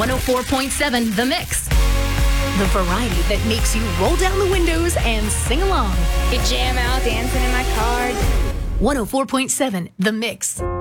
104.7 The Mix. The variety that makes you roll down the windows and sing along. We jam out dancing in my car. 104.7 The Mix.